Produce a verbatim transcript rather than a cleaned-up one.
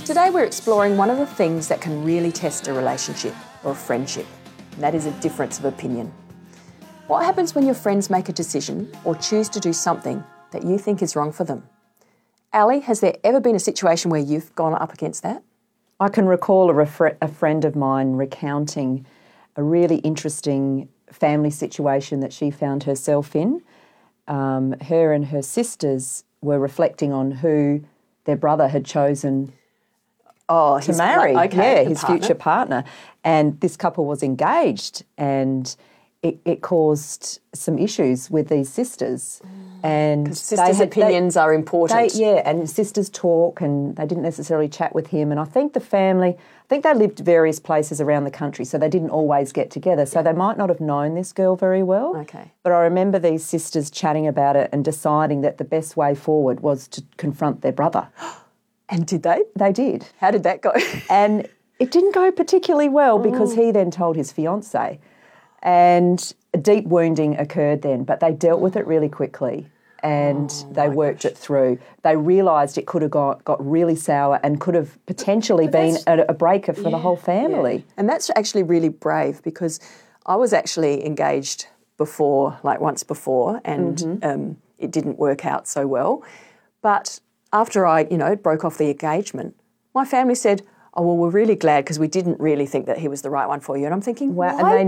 Today we're exploring one of the things that can really test a relationship or a friendship, and that is a difference of opinion. What happens when your friends make a decision or choose to do something that you think is wrong for them? Ali, has there ever been a situation where you've gone up against that? I can recall a, refre- a friend of mine recounting a really interesting family situation that she found herself in. Um, her and her sisters were reflecting on who their brother had chosen Oh, to his marry. pla- okay, yeah, the his partner. future partner. And this couple was engaged, and it, it caused some issues with these sisters. And they Sisters' had- opinions they- are important. They, yeah, and sisters talk, and they didn't necessarily chat with him. And I think the family, I think they lived various places around the country, so they didn't always get together. So they might not have known this girl very well. Okay. But I remember these sisters chatting about it and deciding that the best way forward was to confront their brother. And did they? They did. How did that go? And it didn't go particularly well because he then told his fiancée, and a deep wounding occurred then, but they dealt with it really quickly. And Oh, they worked it through. They realised it could have got, got really sour and could have potentially been a, a breaker for the whole family. Yeah. And that's actually really brave, because I was actually engaged before, like once before, and Mm-hmm. um, it didn't work out so well. But after I, you know, broke off the engagement, my family said, oh, well, we're really glad because we didn't really think that he was the right one for you. And I'm thinking, Wow, why and they